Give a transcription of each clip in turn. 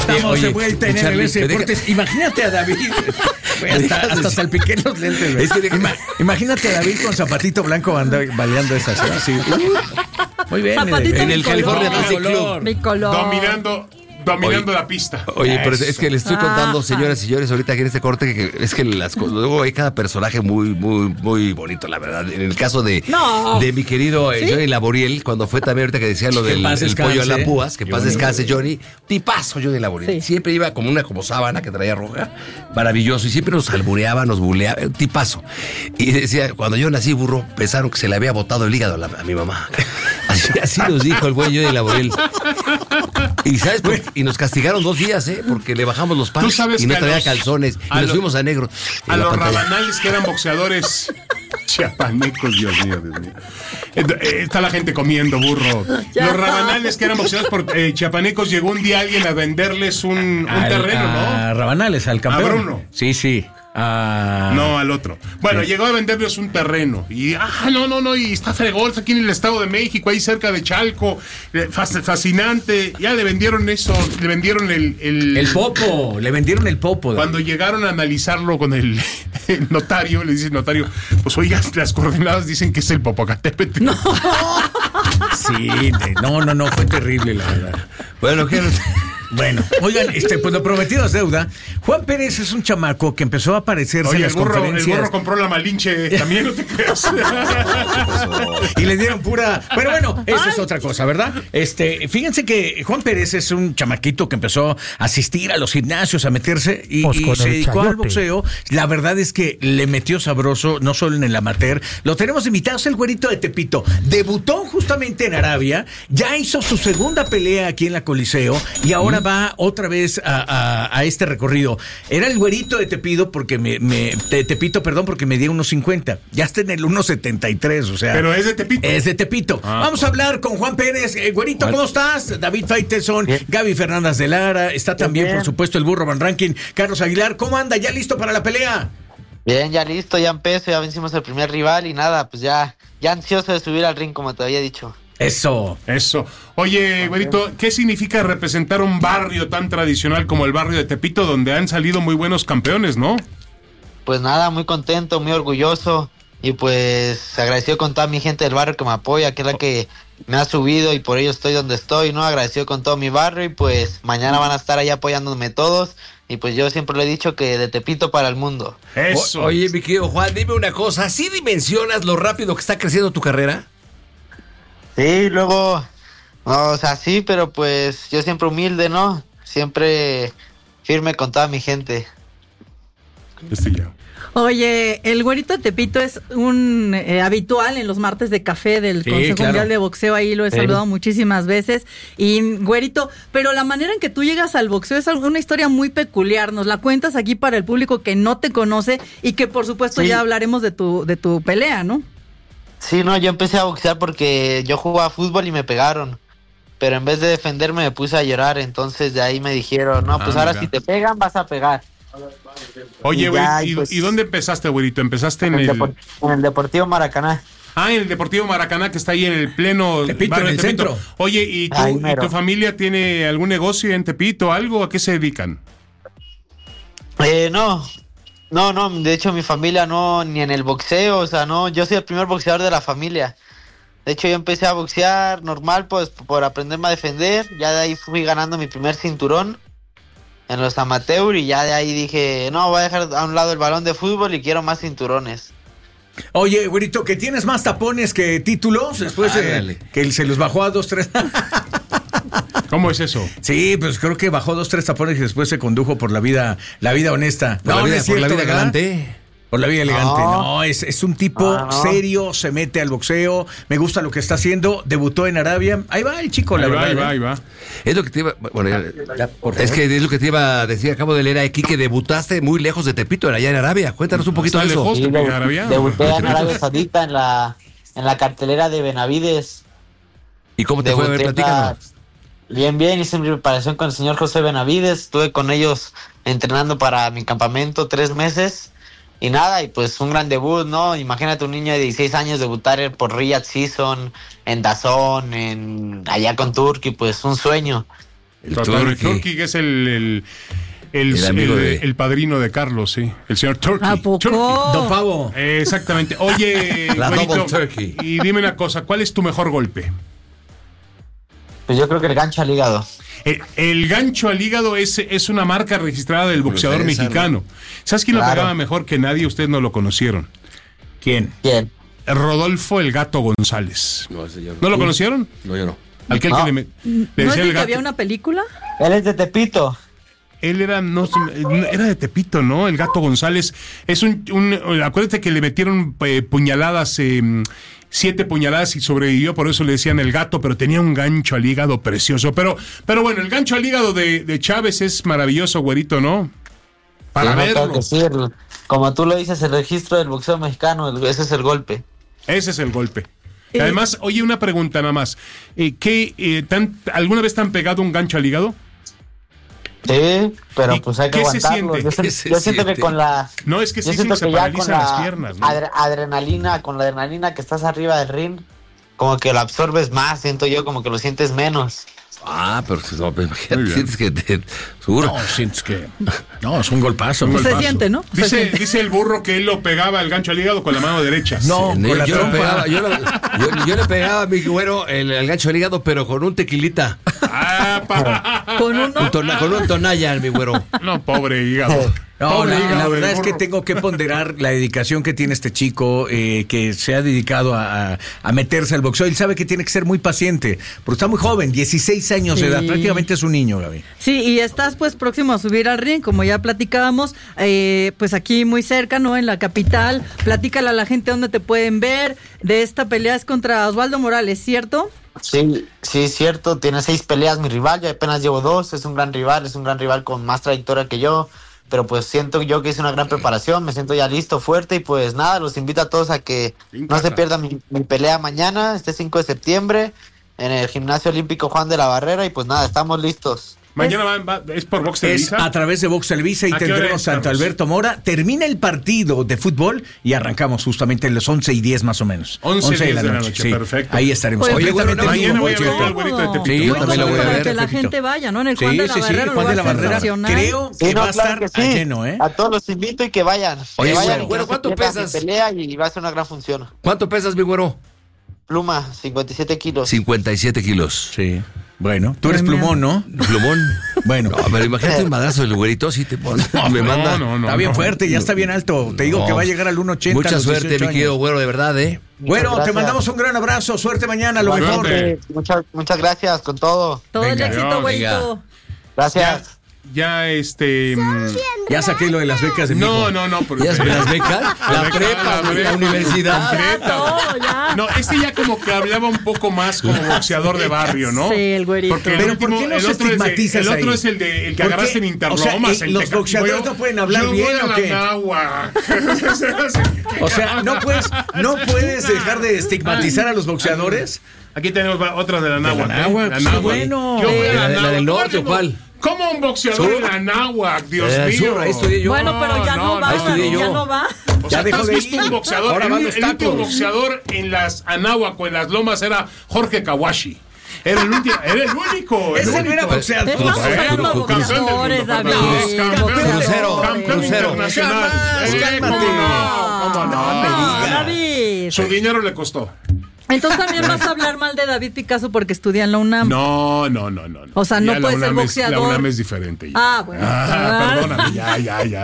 Estamos de vuelta en RBS Deportes. Imagínate a David. Hasta salpiqué los lentes, güey. Es que imagínate a David con zapatito blanco baleando esa serie. Sí. Muy bien. En el California Athletic Club. Dominando la pista. Oye, pero es que les estoy contando, señoras y señores, ahorita aquí en este corte, que es que luego hay cada personaje muy, muy, muy bonito, la verdad. En el caso de mi querido Johnny Laboriel, cuando fue también ahorita que decía lo del el pollo a la púas, que paz descanse Johnny, tipazo Johnny Laboriel. Sí. Siempre iba como una sábana que traía roja, maravilloso, y siempre nos albureaba, nos buleaba, tipazo. Y decía, cuando yo nací, burro, pensaron que se le había botado el hígado a mi mamá. Así nos dijo el buen Johnny Laboriel. Y ¿sabes? Y nos castigaron 2 días, porque le bajamos los pants y no traía calzones y nos fuimos a negro. A los rabanales que eran boxeadores chiapanecos, Dios mío. Está la gente comiendo, burro. Los rabanales que eran boxeadores chiapanecos, llegó un día alguien a venderles un terreno, ¿no? A Rabanales, al campeón. A Bruno. Sí. No, al otro. Bueno, llegó a venderles un terreno. Y, no, y está fregón, está aquí en el Estado de México, ahí cerca de Chalco. Fascinante. Ya le vendieron eso, le vendieron el popo, le vendieron el popo. Cuando llegaron a analizarlo con el notario, le dice el notario, pues oiga, las coordenadas dicen que es el Popocatépetl. No. Sí, no, fue terrible, la verdad. Bueno, oigan, pues lo prometido es deuda. Juan Pérez es un chamaco que empezó a aparecerse en las conferencias. El burro compró la Malinche, también no te creas. Y le dieron pura... Pero bueno, eso es otra cosa, ¿verdad? Fíjense que Juan Pérez es un chamaquito que empezó a asistir a los gimnasios, a meterse y se dedicó al boxeo. La verdad es que le metió sabroso, no solo en el amateur. Lo tenemos invitado, es el güerito de Tepito. Debutó justamente en Arabia, ya hizo su segunda pelea aquí en la Coliseo y ahora va otra vez a este recorrido. Era el güerito de Tepito porque porque medía 1.50. Ya está en el 1.73, o sea. Pero es de Tepito. Es de Tepito. Vamos a hablar con Juan Pérez. Güerito, ¿cómo estás? David Faitelson, Gaby Fernández de Lara, está también, por supuesto, el burro Van Rankin, Carlos Aguilar. ¿Cómo anda? ¿Ya listo para la pelea? Bien, ya listo, ya empecé, ya vencimos al primer rival y nada, pues ya ansioso de subir al ring, como te había dicho. Eso. Oye, güerito, ¿qué significa representar un barrio tan tradicional como el barrio de Tepito, donde han salido muy buenos campeones, no? Pues nada, muy contento, muy orgulloso y pues agradecido con toda mi gente del barrio que me apoya, que es la que me ha subido y por ello estoy donde estoy, ¿no? Agradecido con todo mi barrio y pues mañana van a estar ahí apoyándome todos. Y pues yo siempre le he dicho que de Tepito para el mundo. Eso. Oye, mi querido Juan, dime una cosa, ¿sí dimensionas lo rápido que está creciendo tu carrera? Sí, luego, o sea, sí, pero pues yo siempre humilde, ¿no? Siempre firme con toda mi gente. Oye, el güerito de Tepito es un habitual en los martes de café del Consejo Mundial de Boxeo, ahí lo he saludado muchísimas veces. Y güerito, pero la manera en que tú llegas al boxeo es una historia muy peculiar, nos la cuentas aquí para el público que no te conoce y que por supuesto ya hablaremos de tu pelea, ¿no? Sí, no, yo empecé a boxear porque yo jugaba fútbol y me pegaron, pero en vez de defenderme me puse a llorar, entonces de ahí me dijeron, no, pues ahora si te pegan vas a pegar. Oye, güey, ¿y dónde empezaste, güerito? ¿Empezaste en el Deportivo Maracaná? En el Deportivo Maracaná, que está ahí en el pleno Tepito, en el centro. Oye, ¿y tu familia tiene algún negocio en Tepito, algo? ¿A qué se dedican? No, de hecho mi familia no, ni en el boxeo, o sea, no, yo soy el primer boxeador de la familia. De hecho yo empecé a boxear normal, pues por aprenderme a defender, ya de ahí fui ganando mi primer cinturón en los amateur y ya de ahí dije, no, voy a dejar a un lado el balón de fútbol y quiero más cinturones. Oye, güerito, que tienes más tapones que títulos después que se los bajó a 2-3. ¿Cómo es eso? Sí, pues creo que bajó 2-3 tapones y después se condujo por la vida honesta. Por la vida galante. Por la vida elegante. No, es un tipo serio, se mete al boxeo, me gusta lo que está haciendo, debutó en Arabia. Ahí va el chico, Ahí va. Es lo que te iba, es que te iba a decir, acabo de leer aquí que debutaste muy lejos de Tepito, allá en Arabia. Cuéntanos un poquito de eso. Sí, debuté en Arabia Saudita en la cartelera de Benavides. ¿Y cómo te fue? A ver, platícanos. Bien, hice mi preparación con el señor José Benavides, estuve con ellos entrenando para mi campamento 3 meses. Y nada, y pues un gran debut, ¿no? Imagínate un niño de 16 años debutar por Riyadh Season, en DAZN, allá con Turquía, pues un sueño. Turki, que es el padrino de Carlos, sí. El señor Turki. ¿A poco? Don Pavo. Exactamente. Oye, la güerito, Double Turkey. Y dime una cosa, ¿cuál es tu mejor golpe? Pues yo creo que el gancho al hígado. El gancho al hígado es una marca registrada del boxeador mexicano. ¿Sabes quién lo pegaba mejor que nadie? Ustedes no lo conocieron. ¿Quién? Rodolfo el Gato González. ¿No lo conocieron? No, yo no. Aquel que le ¿No es de que había una película? Él es de Tepito. Él era de Tepito, ¿no? El Gato González es acuérdate que le metieron puñaladas, 7 puñaladas y sobrevivió, por eso le decían el Gato, pero tenía un gancho al hígado precioso. Pero bueno, el gancho al hígado de Chávez es maravilloso, güerito, ¿no? Para verlo. Como tú lo dices, el registro del boxeo mexicano, ese es el golpe. Ese es el golpe. Además, oye, una pregunta nada más. ¿Alguna vez te han pegado un gancho al hígado? Sí, pero pues hay que aguantarlo. Yo siento que con la... No, es que sí se paralizan las piernas, ¿no? Adrenalina, con la adrenalina que estás arriba del ring, como que lo absorbes más, siento yo, como que lo sientes menos. Pero no, sientes que seguro. No, sientes que... No, es un golpazo. Pues se siente, ¿no? Dice el burro que él lo pegaba el gancho al hígado con la mano derecha. No, con la trompa. Yo le pegaba a mi güero el gancho al hígado, pero con un tequilita. ¿Con uno? Con un tonalla, mi güero. No, pobre hígado. No, la verdad es que tengo que ponderar la dedicación que tiene este chico, que se ha dedicado a meterse al boxeo. Él sabe que tiene que ser muy paciente, porque está muy joven, 16 años de edad, prácticamente es un niño, Gaby. Sí, y estás pues próximo a subir al ring, como ya platicábamos, pues aquí muy cerca, ¿no? En la capital. Platícale a la gente dónde te pueden ver. De esta pelea es contra Osvaldo Morales, ¿cierto? Sí, es cierto. Tiene 6 peleas mi rival, yo apenas llevo 2. Es un gran rival con más trayectoria que yo. Pero pues siento yo que hice una gran preparación, me siento ya listo, fuerte, y pues nada, los invito a todos a que no se pierdan mi pelea mañana, este 5 de septiembre, en el Gimnasio Olímpico Juan de la Barrera, y pues nada, estamos listos. Mañana es por Vox Televisa. Es a través de Vox Televisa y tendremos Santo Alberto Mora. Termina el partido de fútbol y arrancamos justamente a las 11:10 más o menos. 11 de la noche, sí, perfecto. Ahí estaremos. Pues, Oye, mañana voy a ver al güerito de Tepito. Sí, yo también lo voy a ver. Para que la gente vaya, ¿no? En el Juan de la Barrera. Juan de la Barrera. Creo que va a estar lleno, ¿eh? A todos los invito y que vayan. Oye, güero, ¿cuánto pesas? Pelea y va a ser una gran función. ¿Cuánto pesas, mi güero? Pluma, 57 kilos. 57 kilos. Sí. Bueno, tú eres plumón, ¿no? Plumón. Bueno. No, pero imagínate un madrazo del güerito, sí te pone. Me manda. No, está bien fuerte, ya está bien alto. Te digo que va a llegar al 1.80. Mucha suerte, mi querido güero, de verdad, ¿eh? Güero, te mandamos un gran abrazo. Suerte mañana, lo mejor. Muchas gracias con todo. Todo el éxito, güerito. Gracias. Ya Ya saqué lo de las becas de mi hijo. No. ¿Ya sabes las becas? La prepa, la universidad. No, ya como que hablaba un poco más como boxeador de barrio, ¿no? Sí, el güerito. Porque pero ¿por qué no se estigmatizas el otro ahí? es el que agarraste en Interlomas. Los boxeadores no pueden hablar bien, ¿o qué? O sea, ¿no puedes dejar de estigmatizar a los boxeadores? Aquí tenemos otra de la Náhuac. La Náhuac, bueno. ¿La del norte o cuál? ¿Cómo un boxeador en la Náhuac? Dios mío. Ahí estudié yo. Bueno, pero ya no va. Ya no va. O sea, ¿tú has visto un boxeador? Ahora van los el último tacos. boxeador en las Anáhuac o en las Lomas era Jorge Kawashi. Era el único. Ese no era boxeador. Estamos hablando de boxeadores, David. Campeón internacional. Cálmate. ¿Cómo no? David. Su dinero le costó. Entonces también vas a hablar mal de David Picasso porque estudia en la UNAM. No. O sea, no puede ser boxeador. La UNAM es diferente. Bueno. Perdóname, ya.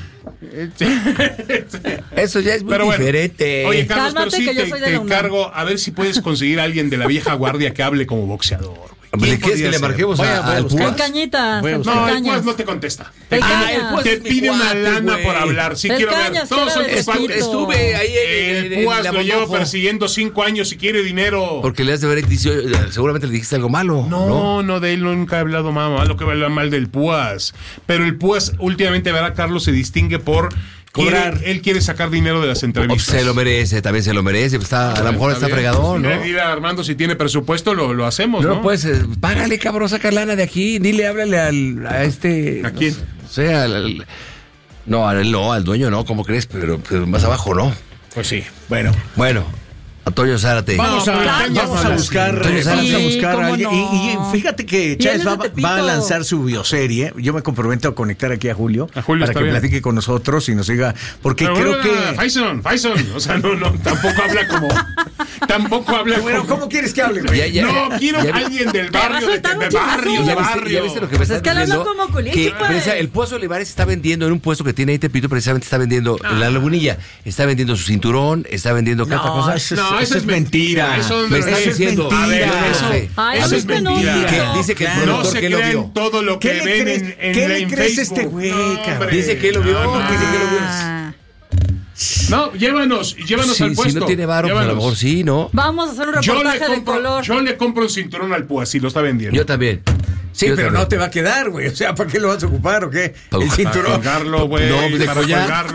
Eso ya es muy diferente. Oye, Carlos, Cálmate, pero sí que yo soy de la te UNAM. encargo a ver si puedes conseguir a alguien de la vieja guardia que hable como boxeador. ¿Le quieres que le marquemos al El Púas? Cañitas. No, el Púas no te contesta. Te pide una lana por hablar. Sí, quiero ver. Todos son tus padres. Estuve ahí El Púas lo llevo persiguiendo 5 años y quiere dinero. Porque le has de haber dicho, seguramente le dijiste algo malo. No, de él nunca he hablado malo, que va a hablar mal del Púas. Pero el Púas, últimamente, verá, Carlos, se distingue por cobrar. Él quiere sacar dinero de las entrevistas. Se lo merece, también se lo merece. Pues a lo mejor está fregadón, ¿no? Dile a Armando si tiene presupuesto, lo hacemos, ¿no? No, pues, págale, cabrón, saca lana de aquí. Dile, háblale a este. ¿A quién? No, al dueño no, ¿cómo crees? Pero más abajo no. Pues sí, bueno. A Toño Zárate. Vamos a buscar a alguien. Y fíjate que Chávez va a lanzar su bioserie. Yo me comprometo a conectar aquí a Julio para que platique con nosotros y nos diga. Porque creo que. Faison. O sea, tampoco habla como. Bueno, ¿cómo quieres que hable, güey? No, quiero alguien del barrio. ¿Ya viste lo que me está diciendo? Que el Pozo Olivares está vendiendo en un puesto que tiene ahí Tepito, precisamente está vendiendo en la Lagunilla. Está vendiendo su cinturón, está vendiendo ¿qué otra cosa? Eso es mentira. Me está diciendo. Eso es mentira. Dice que el productor que lo vio. Todo lo que ven en ¿Qué le crees a este güey, cabrón? Dice que lo vio. No, llévanos al puesto. Si no tiene varo, pues a lo mejor sí, ¿no? Vamos a hacer un reportaje de color. Yo le compro un cinturón al Púa si lo está vendiendo. Yo también. Sí, pero no te va a quedar, güey. O sea, ¿para qué lo vas a ocupar o qué? El cinturón. Para colgarlo, güey. No, de collar.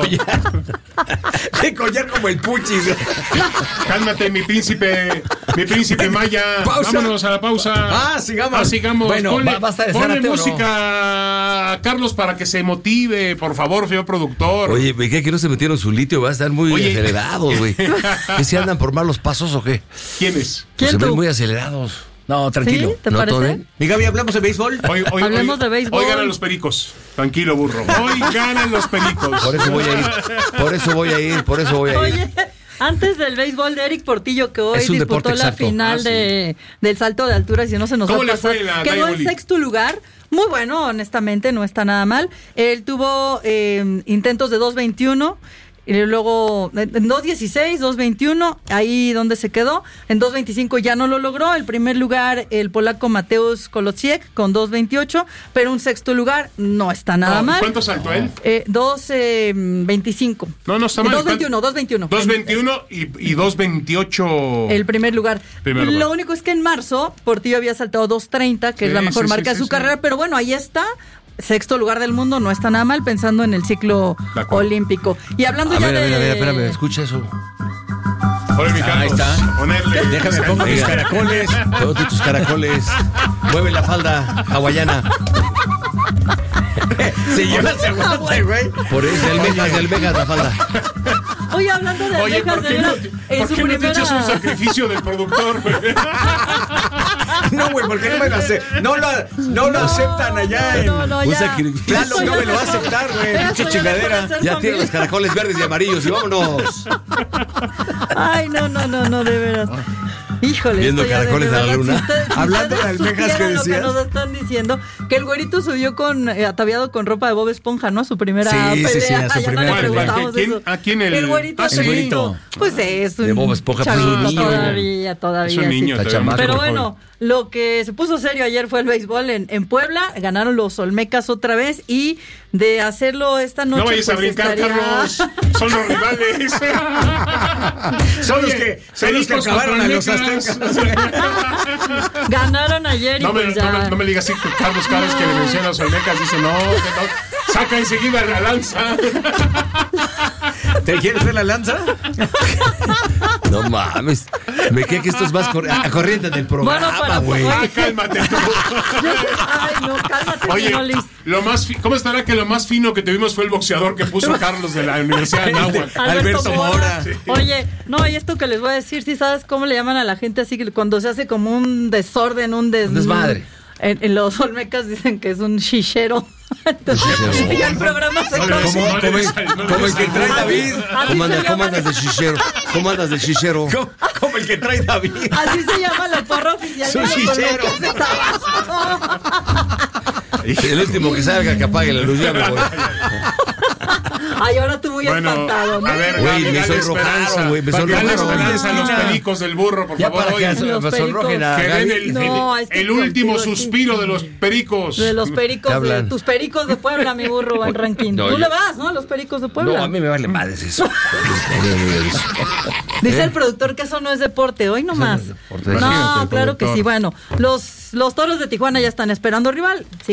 De collar como el Puchis. Cálmate, mi príncipe Maya. Pausa. Vámonos a la pausa. Sigamos. Bueno, ponle música a Carlos para que se motive, por favor, señor productor. Oye, ¿qué que no se metieron su litio? Va a estar muy acelerados, güey. ¿Que se andan por malos pasos o qué? ¿Quiénes? Pues se ven muy acelerados. No, tranquilo. ¿Sí? ¿Te parece? Mi Gaby, ¿hablamos de béisbol? Hablemos de béisbol. Hoy ganan los Pericos. Tranquilo, burro. Hoy ganan los Pericos. Por eso voy a ir. Oye, antes del béisbol de Eric Portillo, que hoy disputó la final del salto de alturas, y no se nos va a pasar. Quedó en sexto lugar. Muy bueno, honestamente, no está nada mal. Él tuvo intentos de 2.21. Y luego en 2.16, 2.21, ahí donde se quedó. En 2.25 ya no lo logró. El primer lugar, el polaco Mateusz Kolosiek con 2.28, pero un sexto lugar no está nada mal. ¿Cuánto saltó él? 2.25. No está mal. 2.21. 2.21 y 2.28. El primer lugar. Lo único es que en marzo Portillo había saltado 2.30, que es la mejor marca de su carrera, pero bueno, ahí está. Sexto lugar del mundo, no está nada mal pensando en el ciclo olímpico. Y hablando a ver, espérame, escucha eso. Ahí está. Déjame pongo mis caracoles. Ponte tus caracoles. Mueve la falda hawaiana. Se lleva se aguanta, güey. Por eso, de almejas la falda. Oye, hablando de almejas, ¿por qué no te echas un sacrificio del productor, güey? No, güey, porque no me lo hace. No lo aceptan allá en un sacrificio. Claro, no me lo va a aceptar, güey. Mucha chingadera. Ya tiene los caracoles verdes y amarillos y vámonos. Ay, no, de veras. Híjole, viendo caracoles a la luna. Hablando de almejas que decías. Nos están diciendo que el güerito subió ataviado con ropa de Bob Esponja, ¿no? A su primera pelea. Sí, a su primera pelea. ¿A quién el güerito? El güerito. Pues es un de Bob Esponja, chavito, todavía. Es un niño, pero bueno, lo que se puso serio ayer fue el béisbol en Puebla. Ganaron los Olmecas otra vez y de hacerlo esta noche. No vayas a brincar, Carlos. Son los rivales. Son los que acabaron a los aztecas. Ganaron ayer y no me digas así, Carlos que le menciona a los Olmecas. Dice, no, saca enseguida la lanza. ¿Te quieres ver la lanza? No mames. Me queda que esto es más corriente del programa, güey. Cálmate tú. Ay, no, cálmate. Oye, ¿cómo estará que lo más fino que tuvimos fue el boxeador que puso Carlos de la Universidad de Anáhuac? Alberto Mora. Sí. Oye, no, y esto que les voy a decir, ¿sí sabes cómo le llaman a la gente así cuando se hace como un desorden, un desmadre? En los Olmecas dicen que es un chichero. Entonces, y el programa se como el que trae David. ¿Cómo andas de chichero? ¿Cómo andas de chichero? Como el que trae David. Así se llama la porra oficial. Su chichero. El último que salga que apague la luz, ya me voy. Ay, ahora tú muy espantado, ¿no? A ver, güey, me sonrojaron, güey. Dale esperanza a los Pericos del burro, por favor. Para que me sonrojen a que den el último suspiro de los Pericos. De los Pericos, de tus Pericos de Puebla, mi burro, va en ranking. Tú le vas, ¿no? Los Pericos de Puebla. No, a mí me vale madres eso. Dice el productor que eso no es deporte, hoy nomás. No, claro que sí. Bueno, los Toros de Tijuana ya están esperando rival.